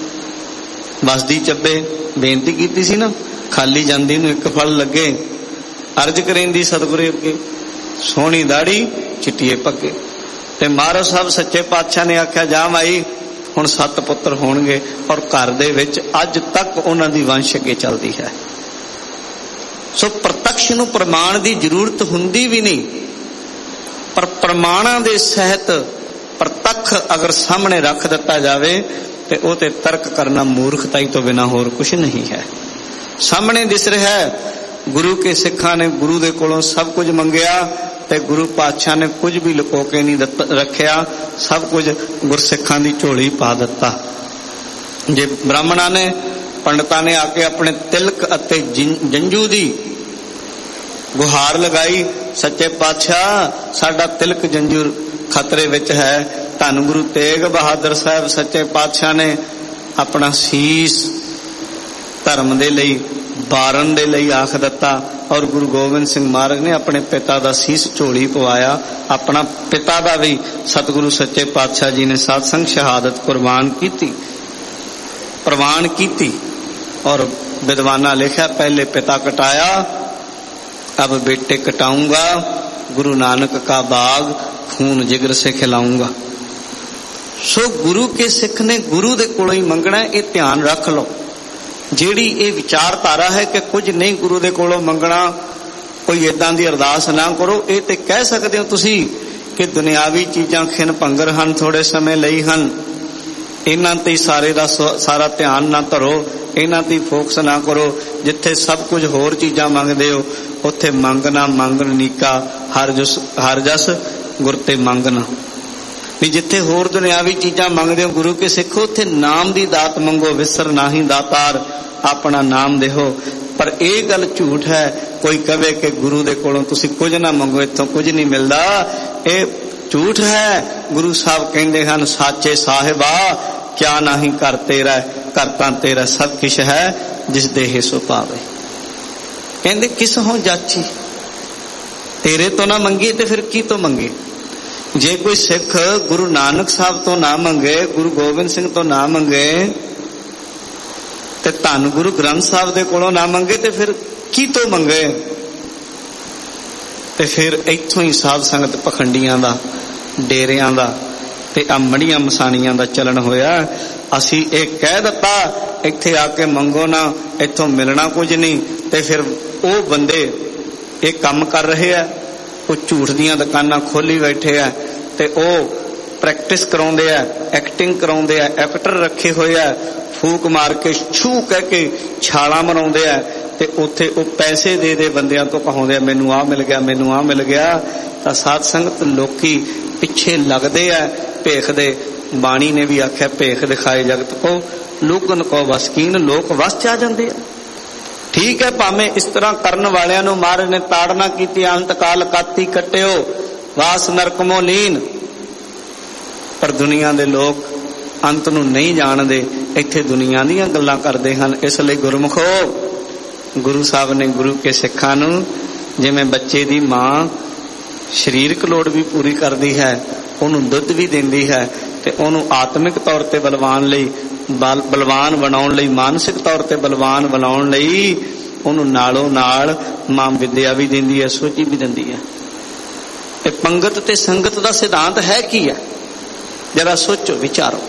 बसदी चब्बे बेनती की सी ना, खाली जांदी नूं एक फल लगे, अर्ज करेंदी सतगुरु अगे, सोहनी दाढ़ी चिट्टिए पग्गे। ते महाराज साहब सच्चे पातशाह ने आख्या जा माई हुण 7 पुत्र होणगे। और घर दे विच अज तक उन्हां दी वंश अगे चलदी है। सो प्रत्यक्ष नूं प्रमाण की जरूरत हुंदी भी नहीं, पर प्रमाणां दे सहित प्रत्यक्ष अगर सामने रख दिता जावे ते ओह ते तर्क करना मूर्खताई तो बिना होर कुछ नहीं है। सामने दिस रहा है गुरु के सिखा ने गुरु दे कोलों सब कुछ मंगया, ते गुरु पातशाह ने कुछ भी लुको के नहीं रखिया, सब कुछ गुरसिखां दी झोली पा दिता। जे ब्राह्मणा ने पंडितां ने आके अपने तिलक अते जंजू दी गुहार लगाई, सच्चे पातशाह साडा तिलक जंजू खतरे विच है। धन गुरु तेग बहादुर साहब सच्चे पातशाह ने अपना शीस धर्म दे लई बारन दे लई आख दिता। और गुरु गोबिंद सिंह महाराज ने अपने पिता का सीस झोली पवाया, अपना पिता का भी सतगुरु सच्चे पातशाह जी ने सत्संग शहादत कुर्बान की प्रवान की। और विद्वाना लिखा पहले पिता कटाया अब बेटे कटाऊंगा, गुरु नानक का बाग खून जिगर से खिलाऊंगा। सो गुरु के सिख ने गुरु दे कोलों ही मंगना, ये ध्यान रख लो। जेड़ी ये विचारधारा है कि कुछ नहीं गुरु दे कोलों मंगना, कोई इदां दी अरदास ना करो, ये ते कह सकते हो तुसी कि दुनियावी चीजां खिन भंगर हन, थोड़े समय लई हन, इन्हां ते सारे दा सारा ध्यान ना धरो, इन्हां ते फोकस ना करो। जिथे सब कुछ होर चीजां मंगदे हो उत्थे मंगना मंगन नीका, हर जस गुर ते मंगना। भी जिथे होर दुनियावी चीजां मंगदे हो गुरु के सिखो, उत्थे नाम दी दात मंगो, विसर नाही दातार अपना नाम देहो। पर यह गल झूठ है, कोई कहे कि गुरु दे कोलों तुसी कुछ ना मंगो, इत्थों कुछ नहीं मिलदा, ये झूठ है। गुरु साहब कहंदे हन साचे साहिबा क्या नहीं कर तेरा, करता तेरा सब किश है, जिस देहे सो पावे। कहंदे किस हो जाची, तेरे तो ना मंगी ते फिर की तो मंगे। जे कोई सिख गुरु नानक साहब तो ना मंगे, गुरु गोबिंद सिंह तो ना मंगे, ते धन गुरु ग्रंथ साहब दे कोलों ना मंगे, ते फिर की तो मंगे। ते फिर इत्थों ही साध संगत पखंडियां दा, डेरियां दा ते आ मड़ियां मसाणियां दा चलन होया। ਅਸੀਂ ਇਹ ਕਹਿ ਦਿੱਤਾ ਇੱਥੇ ਆ ਕੇ ਮੰਗੋ ਨਾ, ਇੱਥੋਂ ਮਿਲਣਾ ਕੁਝ ਨਹੀਂ। ਤੇ ਫਿਰ ਉਹ ਬੰਦੇ ਇਹ ਕੰਮ ਕਰ ਰਹੇ ਆ, ਉਹ ਝੂਠ ਦੀਆਂ ਦੁਕਾਨਾਂ ਖੋਲੀ ਬੈਠੇ ਆ ਤੇ ਉਹ ਪ੍ਰੈਕਟਿਸ ਕਰਾਉਂਦੇ ਆ, ਐਕਟਿੰਗ ਕਰਾਉਂਦੇ ਆ, ਐਕਟਰ ਰੱਖੇ ਹੋਏ ਆ, ਫੂਕ ਮਾਰ ਕੇ ਛੂ ਕਹਿ ਕੇ ਛਾਲਾਂ ਮਰਾਉਂਦੇ ਆ ਤੇ ਉੱਥੇ ਉਹ ਪੈਸੇ ਦੇ ਬੰਦਿਆਂ ਤੋਂ ਕਹਾਉਂਦੇ ਆ ਮੈਨੂੰ ਆਹ ਮਿਲ ਗਿਆ, ਮੈਨੂੰ ਆਹ ਮਿਲ ਗਿਆ। ਤਾਂ ਸਾਧ ਸੰਗਤ ਲੋਕੀ ਪਿੱਛੇ ਲੱਗਦੇ ਆ ਭੇਖ ਦੇ। ਬਾਣੀ ਨੇ ਵੀ ਆਖਿਆ ਭੇਖ ਦਿਖਾਏ ਜਗਤ ਕੋ, ਲੋਕਨ ਕੋ ਵਸਕੀਨ, ਲੋਕ ਵਸ ਚ ਆ ਜਾਂਦੇ ਆ। ਠੀਕ ਹੈ, ਭਾਵੇਂ ਇਸ ਤਰ੍ਹਾਂ ਕਰਨ ਵਾਲਿਆਂ ਨੂੰ ਮਹਾਰਾਜ ਨੇ ਤਾੜਨਾ ਕੀਤੀ, ਅੰਤ ਕਾਲ ਕਾਤੀ ਕੱਟਿਓ ਵਾਸ ਨਰਕਮੋ ਲੀਨ, ਪਰ ਦੁਨੀਆ ਦੇ ਲੋਕ ਅੰਤ ਨੂੰ ਨਹੀਂ ਜਾਣਦੇ, ਇੱਥੇ ਦੁਨੀਆ ਦੀਆਂ ਗੱਲਾਂ ਕਰਦੇ ਹਨ। ਇਸ ਲਈ ਗੁਰਮੁਖੋ, ਗੁਰੂ ਸਾਹਿਬ ਨੇ ਗੁਰੂ ਕੇ ਸਿੱਖਾਂ ਨੂੰ ਜਿਵੇਂ ਬੱਚੇ ਦੀ ਮਾਂ ਸਰੀਰਕ ਲੋੜ ਵੀ ਪੂਰੀ ਕਰਦੀ ਹੈ, ਉਹਨੂੰ ਦੁੱਧ ਵੀ ਦਿੰਦੀ ਹੈ ਤੇ ਉਹਨੂੰ ਆਤਮਿਕ ਤੌਰ ਤੇ ਬਲਵਾਨ ਬਣਾਉਣ ਲਈ, ਮਾਨਸਿਕ ਤੌਰ ਤੇ ਬਲਵਾਨ ਬਣਾਉਣ ਲਈ ਉਹਨੂੰ ਨਾਲੋਂ ਨਾਲ ਮਾਂ ਵਿਦਿਆ ਵੀ ਦਿੰਦੀ ਹੈ, ਸੋਝੀ ਵੀ ਦਿੰਦੀ ਹੈ। ਇਹ ਪੰਗਤ ਤੇ ਸੰਗਤ ਦਾ ਸਿਧਾਂਤ ਹੈ ਕੀ ਹੈ? ਜਰਾ ਸੋਚੋ, ਵਿਚਾਰੋ।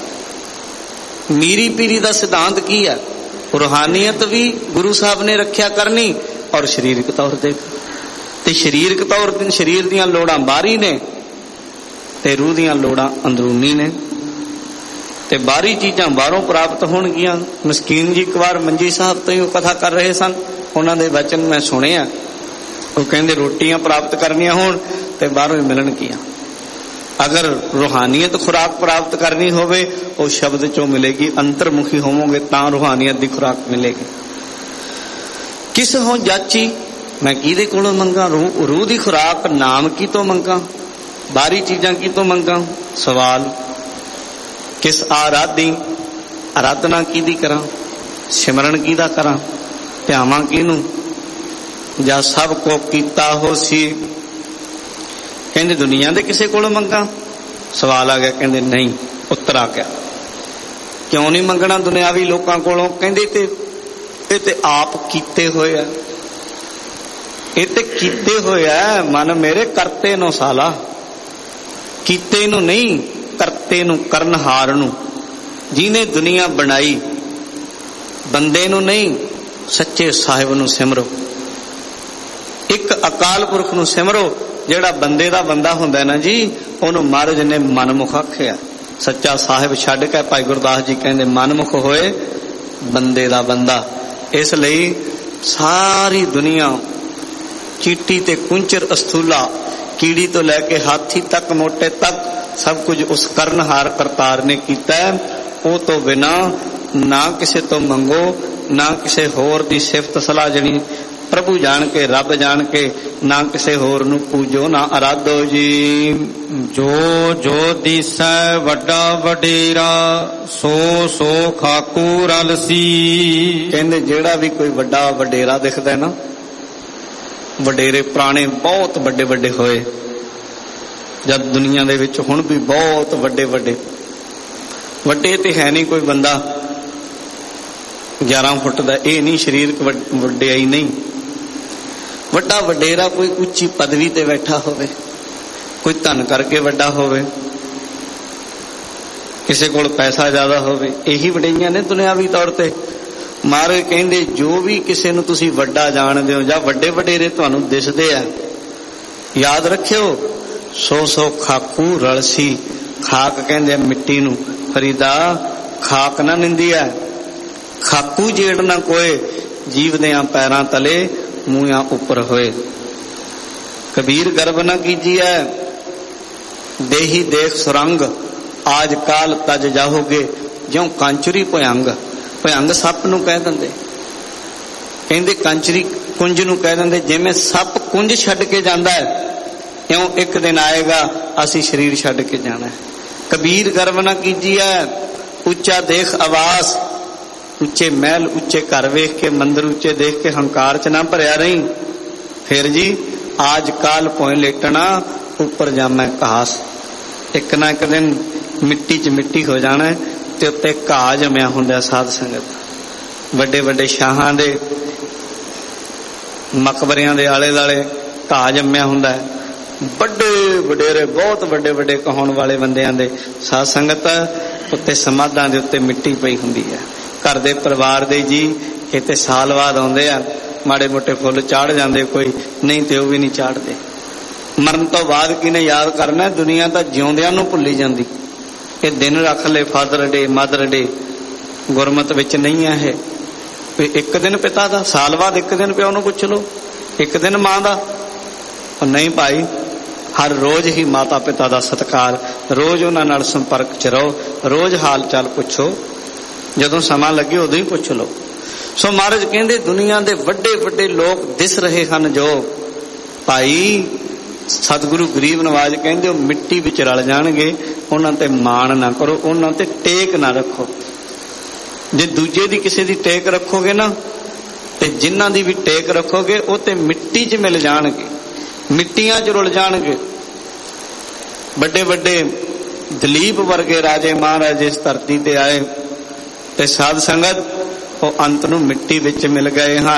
ਮੀਰੀ ਪੀਰੀ ਦਾ ਸਿਧਾਂਤ ਕੀ ਹੈ? ਰੂਹਾਨੀਅਤ ਵੀ ਗੁਰੂ ਸਾਹਿਬ ਨੇ ਰੱਖਿਆ ਕਰਨੀ ਔਰ ਸਰੀਰਕ ਤੌਰ ਤੇ ਸਰੀਰਕ ਤੌਰ ਤੇ ਸਰੀਰ ਦੀਆਂ ਲੋੜਾਂ ਬਾਹਰੀ ਨੇ ਤੇ ਰੂਹ ਦੀਆਂ ਲੋੜਾਂ ਅੰਦਰੂਨੀ ਨੇ। ਤੇ ਬਾਹਰੀ ਚੀਜ਼ਾਂ ਬਾਹਰੋਂ ਪ੍ਰਾਪਤ ਹੋਣਗੀਆਂ। ਮਸਕੀਨ ਜੀ ਇੱਕ ਵਾਰ ਮੰਜੀ ਸਾਹਿਬ ਤੋਂ ਹੀ ਉਹ ਕਥਾ ਕਰ ਰਹੇ ਸਨ, ਉਹਨਾਂ ਦੇ ਵਚਨ ਮੈਂ ਸੁਣਿਆ। ਉਹ ਕਹਿੰਦੇ ਰੋਟੀਆਂ ਪ੍ਰਾਪਤ ਕਰਨੀਆਂ ਹੋਣ ਤੇ ਬਾਹਰੋਂ ਹੀ ਮਿਲਣਗੀਆਂ। ਅਗਰ ਰੂਹਾਨੀਅਤ ਖੁਰਾਕ ਪ੍ਰਾਪਤ ਕਰਨੀ ਹੋਵੇ ਉਹ ਸ਼ਬਦ ਚੋਂ ਮਿਲੇਗੀ। ਅੰਤਰਮੁਖੀ ਹੋਵੋਗੇ ਤਾਂ ਰੂਹਾਨੀਅਤ ਦੀ ਖੁਰਾਕ ਮਿਲੇਗੀ। ਕਿਸ ਹੋ ਜਾਚੀ, ਮੈਂ ਕਿਹਦੇ ਕੋਲੋਂ ਮੰਗਾ? ਰੂਹ ਦੀ ਖੁਰਾਕ ਨਾਮ ਕੀ ਤੋਂ ਮੰਗਾ? ਬਾਹਰੀ ਚੀਜ਼ਾਂ ਕੀ ਤੋਂ ਮੰਗਾ? ਸਵਾਲ। ਕਿਸ ਆਰਾਧੀ, ਆਰਾਧਨਾ ਕਿਹਦੀ ਕਰਾਂ? ਸਿਮਰਨ ਕਿਹਦਾ ਕਰਾਂ? ਧਿਆਵਾਂ ਕਿਹਨੂੰ? ਜਾਂ ਸਭ ਕੋ ਕੀਤਾ ਹੋ ਸੀ। ਕਹਿੰਦੇ ਦੁਨੀਆ ਦੇ ਕਿਸੇ ਕੋਲੋਂ ਮੰਗਾ? ਸਵਾਲ ਆ ਗਿਆ। ਕਹਿੰਦੇ ਨਹੀਂ। ਉੱਤਰ ਆ ਗਿਆ, ਕਿਉਂ ਨਹੀਂ ਮੰਗਣਾ ਦੁਨਿਆਵੀ ਲੋਕਾਂ ਕੋਲੋਂ? ਕਹਿੰਦੇ ਇਹ ਤੇ ਆਪ ਕੀਤੇ ਹੋਏ ਆ, ਇਹ ਤੇ ਕੀਤੇ ਹੋਏ ਆ। ਮਨ ਮੇਰੇ ਕਰਤੇ ਨੂੰ ਸਾਲਾ, ਕੀਤੇ ਨੂੰ ਨਹੀਂ, ਕਰਤੇ ਨੂੰ, ਕਰਨਹਾਰ ਨੂੰ, ਜਿਹਨੇ ਦੁਨੀਆ ਬਣਾਈ। ਬੰਦੇ ਨੂੰ ਨਹੀਂ, ਸੱਚੇ ਸਾਹਿਬ ਨੂੰ ਸਿਮਰੋ। ਇੱਕ ਅਕਾਲ ਪੁਰਖ ਨੂੰ ਸਿਮਰੋ। ਜਿਹੜਾ ਬੰਦੇ ਦਾ ਬੰਦਾ ਹੁੰਦਾ ਨਾ ਜੀ, ਉਹਨੂੰ ਮਹਾਰਾਜ ਨੇ ਮਨਮੁਖ ਆਖਿਆ। ਸੱਚਾ ਸਾਹਿਬ ਛੱਡ ਕੇ ਭਾਈ ਗੁਰਦਾਸ ਜੀ ਕਹਿੰਦੇ ਮਨਮੁਖ ਹੋਏ ਬੰਦੇ ਦਾ ਬੰਦਾ। ਇਸ ਲਈ ਸਾਰੀ ਦੁਨੀਆ, ਚੀਟੀ ਤੇ ਕੁੰਚਰ ਅਸਥੂਲਾ, ਕੀੜੀ ਤੋਂ ਲੈ ਕੇ ਹਾਥੀ ਤੱਕ, ਮੋਟੇ ਤੱਕ, ਸਭ ਕੁਝ ਉਸ ਕਰਨਹਾਰ ਕਰਤਾਰ ਨੇ ਕੀਤਾ। ਉਹ ਤੋਂ ਬਿਨਾ ਨਾ ਕਿਸੇ ਤੋਂ ਮੰਗੋ, ਨਾ ਕਿਸੇ ਹੋਰ ਦੀ ਸਿਫਤ ਸਲਾਹ ਜਣੀ ਪ੍ਰਭੂ ਜਾਣ ਕੇ, ਰੱਬ ਜਾਣ ਕੇ, ਨਾ ਕਿਸੇ ਹੋਰ ਨੂੰ ਪੂਜੋ, ਨਾ ਅਰਾਧੋ ਜੀ। ਜੋ ਜੋ ਦਿਸੈ ਵੱਡਾ ਵਡੇਰਾ, ਸੋ ਸੋ ਖਾਕੂ ਰਲਸੀ। ਕਹਿੰਦੇ ਜਿਹੜਾ ਵੀ ਕੋਈ ਵੱਡਾ ਵਡੇਰਾ ਦਿਖਦਾ ਨਾ, ਵਡੇਰੇ ਪੁਰਾਣੇ ਬਹੁਤ ਵੱਡੇ ਵੱਡੇ ਹੋਏ, ਜਦ ਦੁਨੀਆ ਦੇ ਵਿੱਚ ਹੁਣ ਵੀ ਬਹੁਤ ਵੱਡੇ ਵੱਡੇ ਵੱਡੇ ਤੇ ਹੈ ਨਹੀਂ ਕੋਈ ਬੰਦਾ 11 ਫੁੱਟ ਦਾ, ਇਹ ਨਹੀਂ ਸਰੀਰਕ ਵੱਡਿਆਈ ਨਹੀਂ। ਵੱਡਾ ਵਡੇਰਾ ਕੋਈ ਉੱਚੀ ਪਦਵੀ ਤੇ ਬੈਠਾ ਹੋਵੇ, ਕੋਈ ਧਨ ਕਰਕੇ ਵੱਡਾ ਹੋਵੇ, ਕਿਸੇ ਕੋਲ ਪੈਸਾ ਜ਼ਿਆਦਾ ਹੋਵੇ, ਇਹੀ ਵਡਿਆਈਆਂ ਨੇ ਦੁਨਿਆਵੀ ਤੌਰ ਤੇ। ਮਹਾਰਾਜ ਕਹਿੰਦੇ ਜੋ ਵੀ ਕਿਸੇ ਨੂੰ ਤੁਸੀਂ ਵੱਡਾ ਜਾਣਦੇ ਹੋ ਜਾਂ ਵੱਡੇ ਵਡੇਰੇ ਤੁਹਾਨੂੰ ਦਿਸਦੇ ਆ, ਯਾਦ ਰੱਖਿਓ ਸੋ ਸੋ ਖਾਕੂ ਰਲਸੀ। ਖਾਕ ਕਹਿੰਦੇ ਮਿੱਟੀ ਨੂੰ, ਫਰੀਦਾ ਖਾਕ ਨਾ ਨਿੰਦੀ ਹੈ। ਖਾਕੂ ਜੇੜ ਨਾ ਕੋਏ, ਜੀਵ ਦਿਆਂ ਪੈਰਾਂ ਤਲੇ, ਮੂੰਹਾਂ ਉੱਪਰ ਹੋਏ। ਕਬੀਰ ਗਰਬ ਨਾ ਕੀਜੀਐ, ਦੇਹੀ ਦੇਖ ਸੁਰੰਗ, ਆਜ ਕਾਲ ਤਜ ਜਾਹੋਗੇ, ਜਿਉਂ ਕਾਂਚਰੀ ਭਯੰਗ। ਭਯੰਗ ਸੱਪ ਨੂੰ ਕਹਿ ਦਿੰਦੇ, ਕਹਿੰਦੇ ਕਾਂਚਰੀ ਕੁੰਜ ਨੂੰ ਕਹਿ ਦਿੰਦੇ। ਜਿਵੇਂ ਸੱਪ ਕੁੰਜ ਛੱਡ ਕੇ ਜਾਂਦਾ ਹੈ, ਇਉਂ ਇੱਕ ਦਿਨ ਆਏਗਾ ਅਸੀਂ ਸਰੀਰ ਛੱਡ ਕੇ ਜਾਣਾ ਹੈ। ਕਬੀਰ ਗਰਬ ਨਾ ਕੀਜੀਐ, ਉੱਚਾ ਦੇਖ ਆਵਾਸ। ਉੱਚੇ ਮਹਿਲ, ਉੱਚੇ ਘਰ ਵੇਖ ਕੇ, ਮੰਦਰ ਉੱਚੇ ਦੇਖ ਕੇ ਹੰਕਾਰ ਚ ਨਾ ਭਰਿਆ ਨਹੀਂ। ਫਿਰ ਜੀ ਆਜ ਕਾਲ ਭੋਏ ਲੇਟਣਾ, ਉੱਪਰ ਜਾਮੈ ਘਾਸ। ਇੱਕ ਨਾ ਇੱਕ ਦਿਨ ਮਿੱਟੀ ਚ ਮਿੱਟੀ ਹੋ ਜਾਣਾ ਤੇ ਉੱਤੇ ਘਾਹ ਜਮਿਆ ਹੁੰਦਾ। ਸਾਧ ਸੰਗਤ ਵੱਡੇ ਵੱਡੇ ਸ਼ਾਹਾਂ ਦੇ ਮਕਬਰਿਆਂ ਦੇ ਆਲੇ ਦੁਆਲੇ ਘਾਹ ਜੰਮਿਆ ਹੁੰਦਾ ਹੈ। ਵੱਡੇ ਵਡੇਰੇ, ਬਹੁਤ ਵੱਡੇ ਵੱਡੇ ਕਹਾਉਣ ਵਾਲੇ ਬੰਦਿਆਂ ਦੇ। ਸਾਧ ਸੰਗਤ ਉੱਤੇ ਸਮਾਧਾਂ ਦੇ ਉੱਤੇ ਮਿੱਟੀ ਪਈ ਹੁੰਦੀ ਹੈ। ਘਰ ਦੇ ਪਰਿਵਾਰ ਦੇ ਜੀ ਕਿਤੇ ਸਾਲ ਬਾਅਦ ਆਉਂਦੇ ਆ, ਮਾੜੇ ਮੋਟੇ ਫੁੱਲ ਚਾੜ ਜਾਂਦੇ, ਕੋਈ ਨਹੀਂ ਤੇ ਉਹ ਵੀ ਨਹੀਂ ਚਾੜਦੇ। ਮਰਨ ਤੋਂ ਬਾਅਦ ਕਿਹਨੇ ਯਾਦ ਕਰਨਾ? ਦੁਨੀਆ ਤਾਂ ਜਿਉਂਦਿਆਂ ਨੂੰ ਭੁੱਲੀ ਜਾਂਦੀ। ਇਹ ਦਿਨ ਰੱਖ ਲੈ, ਫਾਦਰ ਡੇ, ਮਦਰ ਡੇ, ਗੁਰਮਤ ਵਿੱਚ ਨਹੀਂ ਹੈ ਇਹ। ਇੱਕ ਦਿਨ ਪਿਤਾ ਦਾ, ਸਾਲ ਬਾਅਦ ਇੱਕ ਦਿਨ ਪਿਓ ਨੂੰ ਪੁੱਛ ਲਓ, ਇੱਕ ਦਿਨ ਮਾਂ ਦਾ। ਨਹੀਂ ਭਾਈ, ਹਰ ਰੋਜ਼ ਹੀ ਮਾਤਾ ਪਿਤਾ ਦਾ ਸਤਿਕਾਰ, ਰੋਜ਼ ਉਹਨਾਂ ਨਾਲ ਸੰਪਰਕ 'ਚ ਰਹੋ, ਰੋਜ਼ ਹਾਲ ਚਾਲ ਪੁੱਛੋ, ਜਦੋਂ ਸਮਾਂ ਲੱਗੇ ਉਦੋਂ ਹੀ ਪੁੱਛ ਲਓ। ਸੋ ਮਹਾਰਾਜ ਕਹਿੰਦੇ ਦੁਨੀਆ ਦੇ ਵੱਡੇ ਵੱਡੇ ਲੋਕ ਦਿਸ ਰਹੇ ਹਨ ਜੋ ਭਾਈ ਸਤਿਗੁਰੂ ਗਰੀਬ ਨਵਾਜ ਕਹਿੰਦੇ ਉਹ ਮਿੱਟੀ ਵਿੱਚ ਰਲ ਜਾਣਗੇ। ਉਹਨਾਂ ਤੇ ਮਾਣ ਨਾ ਕਰੋ, ਉਹਨਾਂ ਤੇ ਟੇਕ ਨਾ ਰੱਖੋ। ਜੇ ਦੂਜੇ ਦੀ ਕਿਸੇ ਦੀ ਟੇਕ ਰੱਖੋਗੇ ਨਾ, ਤੇ ਜਿਨ੍ਹਾਂ ਦੀ ਵੀ ਟੇਕ ਰੱਖੋਗੇ ਉਹ ਤੇ ਮਿੱਟੀ 'ਚ ਮਿਲ ਜਾਣਗੇ, ਮਿੱਟੀਆਂ 'ਚ ਰੁਲ ਜਾਣਗੇ। ਵੱਡੇ ਵੱਡੇ ਦਲੀਪ ਵਰਗੇ ਰਾਜੇ ਮਹਾਰਾਜੇ ਇਸ ਧਰਤੀ ਤੇ ਆਏ ਤੇ ਸਾਧ ਸੰਗਤ ਉਹ ਅੰਤ ਨੂੰ ਮਿੱਟੀ ਵਿੱਚ ਮਿਲ ਗਏ ਹਨ।